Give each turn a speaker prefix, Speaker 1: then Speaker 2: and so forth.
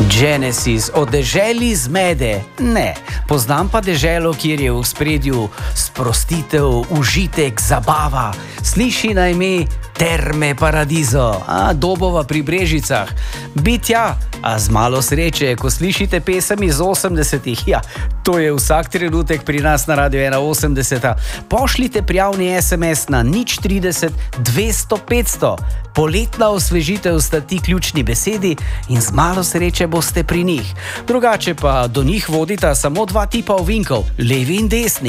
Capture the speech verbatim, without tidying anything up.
Speaker 1: Genesis o deželi zmede. Ne, poznam pa deželo, kjer je v spredju sprostitev, užitek, zabava. Sliši na ime Terme Paradiso, a Dobova pri Brežicah. Bitja, a z malo sreče, ko slišite pesem iz osemdesetih, ja, to je vsak trenutek pri nas na Radio ena osemdeset. Pošljite prijavni es em es na nič trideset dvesto petsto. Poletna osvežitev sta ti ključni besedi in z malo sreče boste pri njih. Drugače pa do njih vodita samo dva tipa ovinkov, levi in desni.